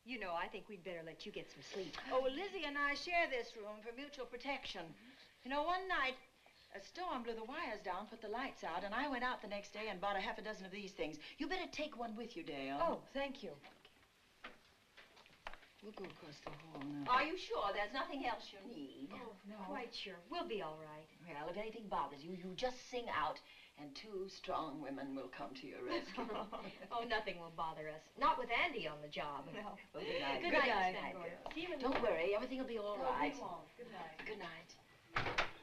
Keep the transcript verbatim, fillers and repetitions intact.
You know, I think we'd better let you get some sleep. Oh, well, Lizzie and I share this room for mutual protection. You know, one night, a storm blew the wires down, put the lights out, and I went out the next day and bought a half a dozen of these things. You better take one with you, Dale. Oh, thank you. We'll go across the hall now. Are you sure there's nothing else you need? Oh, no. Quite sure. We'll be all right. Well, if anything bothers you, you just sing out, and two strong women will come to your rescue. Oh, nothing will bother us. Not with Andy on the job. No. Well, good night. Good, Good night, night. Miss Van Gorder. See you in the Don't worry, everything will be all No, right. we won't. Good night. Good night.